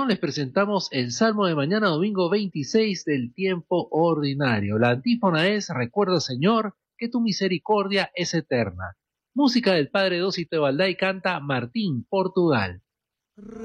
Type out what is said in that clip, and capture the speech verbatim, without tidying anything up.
continuación les presentamos el Salmo de mañana domingo veintiséis del tiempo ordinario. La antífona es: recuerda, Señor, que tu misericordia es eterna. Música del padre Dócito de Valdá y canta Martín, Portugal.